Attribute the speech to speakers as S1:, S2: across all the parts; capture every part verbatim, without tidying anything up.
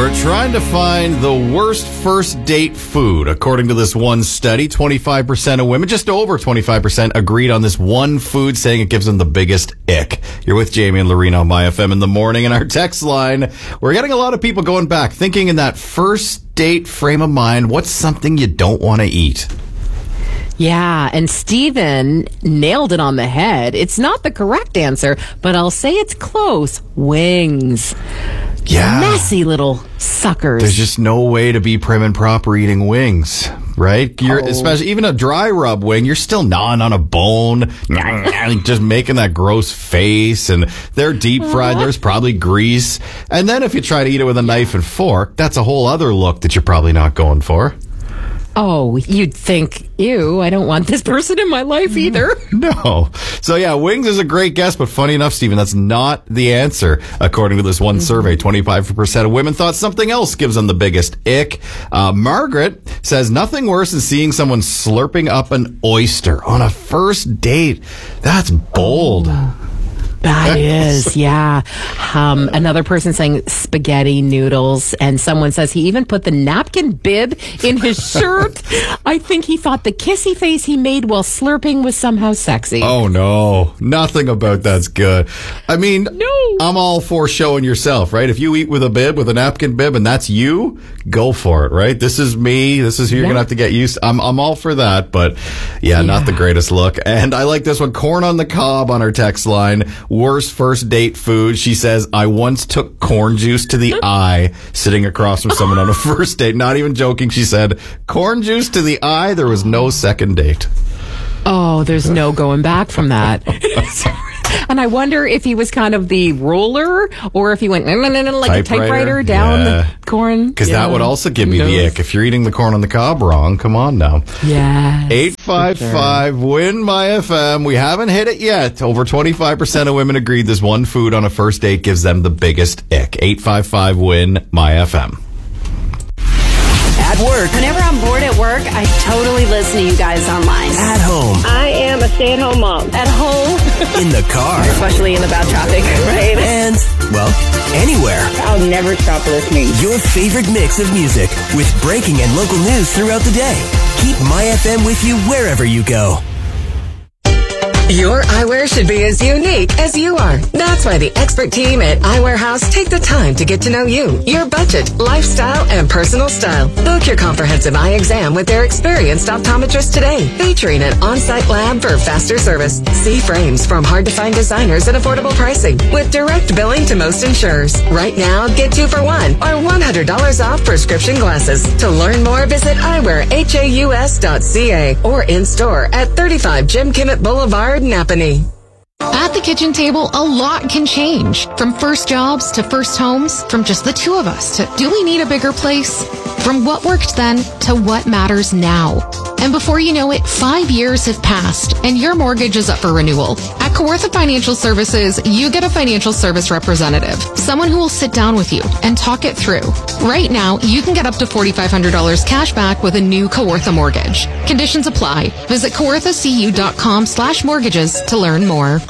S1: We're trying to find the worst first date food. According to this one study, twenty-five percent of women, just over twenty-five percent, agreed on this one food, saying it gives them the biggest ick. You're with Jamie and Lorena on My F M in the morning. In our text line, we're getting a lot of people going back, thinking in that first date frame of mind, what's something you don't want to eat?
S2: Yeah, and Steven nailed it on the head. It's not the correct answer, but I'll say it's close. Wings.
S1: Yeah.
S2: Messy little suckers.
S1: There's just no way to be prim and proper eating wings, right? You're,
S2: oh.
S1: Especially even a dry rub wing, you're still gnawing on a bone, just making that gross face, and they're deep fried. There's probably grease. And then if you try to eat it with a knife and fork, that's a whole other look that you're probably not going for.
S2: Oh, you'd think, ew, I don't want this person in my life either.
S1: No. So, yeah, wings is a great guess, but funny enough, Stephen, that's not the answer. According to this one mm-hmm. survey, twenty-five percent of women thought something else gives them the biggest ick. Uh, Margaret says nothing worse than seeing someone slurping up an oyster on a first date. That's bold.
S2: Oh. That is, yeah. Um, another person saying spaghetti noodles, and someone says he even put the napkin bib in his shirt. I think he thought the kissy face he made while slurping was somehow sexy.
S1: Oh, no. Nothing about that's good. I mean,
S2: no.
S1: I'm all for showing yourself, right? If you eat with a bib, with a napkin bib, and that's you, go for it, right? This is me. This is who you're yeah. going to have to get used to. I'm, I'm all for that, but yeah, yeah, not the greatest look. And I like this one. Corn on the cob on our text line. Worst first date food. She says, I once took corn juice to the eye sitting across from someone on a first date. Not even joking. She said, corn juice to the eye. There was no second date.
S2: Oh, there's no going back from that. And I wonder if he was kind of the roller or if he went like typewriter. a typewriter down yeah. the corn.
S1: Because yeah. that would also give me the ick. If you're eating the corn on the cob wrong, come on now.
S2: Yeah.
S1: eight five five sure. win My F M. We haven't hit it yet. Over twenty-five percent of women agreed this one food on a first date gives them the biggest ick. eight five five win My F M.
S3: At work.
S4: Whenever I'm bored at work, I totally listen to you guys online.
S3: At home.
S5: I am a stay-at-home mom.
S4: At home.
S3: In the car.
S4: Especially in the bad traffic, right?
S3: And, well, anywhere.
S5: I'll never stop listening.
S3: Your favorite mix of music with breaking and local news throughout the day. Keep My F M with you wherever you go.
S6: Your eyewear should be as unique as you are. That's why the expert team at Eyewear House take the time to get to know you, your budget, lifestyle, and personal style. Book your comprehensive eye exam with their experienced optometrist today, featuring an on-site lab for faster service. See frames from hard-to-find designers at affordable pricing with direct billing to most insurers. Right now, get two for one or one hundred dollars off prescription glasses. To learn more, visit eyewear haus dot c a or in-store at thirty-five Jim Kimmett Boulevard, Napanee.
S7: At the kitchen table, a lot can change. From first jobs to first homes, from just the two of us to do we need a bigger place? From what worked then to what matters now. And before you know it, five years have passed and your mortgage is up for renewal. At Kawartha Financial Services, you get a financial service representative, someone who will sit down with you and talk it through. Right now, you can get up to forty-five hundred dollars cash back with a new Kawartha mortgage. Conditions apply. Visit kawarthacu.com slash mortgages to learn more.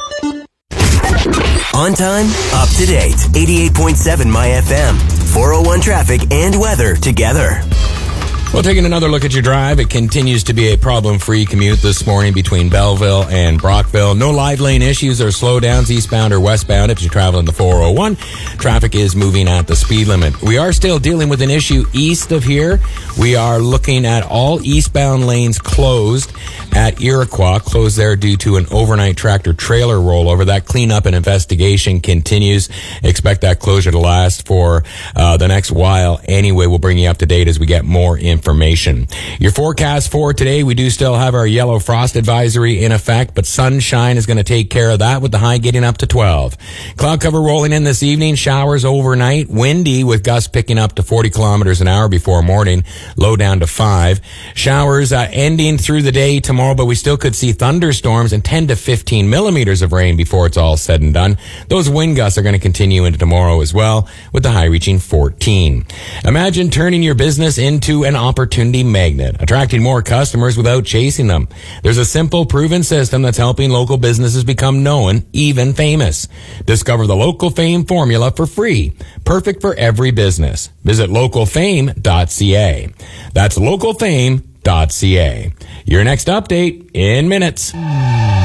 S3: On time, up to date. eighty-eight point seven My F M. four oh one traffic and weather together.
S8: Well, taking another look at your drive, it continues to be a problem-free commute this morning between Belleville and Brockville. No live lane issues or slowdowns eastbound or westbound if you're traveling the four oh one. Traffic is moving at the speed limit. We are still dealing with an issue east of here. We are looking at all eastbound lanes closed at Iroquois, closed there due to an overnight tractor-trailer rollover. That cleanup and investigation continues. Expect that closure to last for uh, the next while. Anyway, we'll bring you up to date as we get more information. Information. Your forecast for today, we do still have our yellow frost advisory in effect, but sunshine is going to take care of that with the high getting up to twelve. Cloud cover rolling in this evening, showers overnight, windy with gusts picking up to forty kilometers an hour before morning, low down to five. Showers uh, ending through the day tomorrow, but we still could see thunderstorms and ten to fifteen millimeters of rain before it's all said and done. Those wind gusts are going to continue into tomorrow as well, with the high reaching fourteen. Imagine turning your business into an Opportunity Magnet, attracting more customers without chasing them. There's a simple, proven system that's helping local businesses become known, even famous. Discover the Local Fame formula for free. Perfect for every business. Visit local fame dot c a. That's local fame dot c a. Your next update in minutes.